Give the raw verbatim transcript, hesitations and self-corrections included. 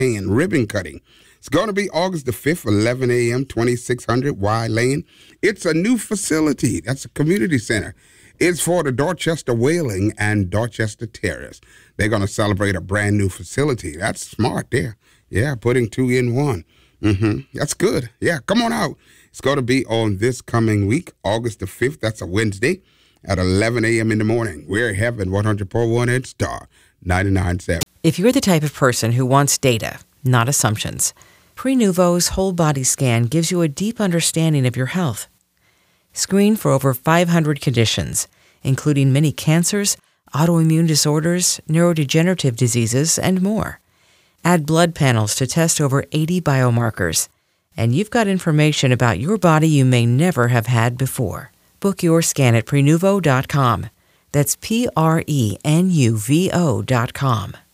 and ribbon cutting. It's going to be August the fifth, eleven a.m., twenty-six hundred Y Lane. It's a new facility. That's a community center. It's for the Dorchester Whaling and Dorchester Terriers. They're going to celebrate a brand new facility. That's smart there. Yeah, putting two in one. Mm-hmm. That's good. Yeah, come on out. It's going to be on this coming week, August the fifth. That's a Wednesday at eleven a.m. in the morning. We're having one hundred point one at Star ninety-nine point seven. If you're the type of person who wants data, not assumptions, Prenuvo's whole body scan gives you a deep understanding of your health. Screen for over five hundred conditions, including many cancers, autoimmune disorders, neurodegenerative diseases, and more. Add blood panels to test over eighty biomarkers, and you've got information about your body you may never have had before. Book your scan at Prenuvo dot com. That's P R E N U V O dot com.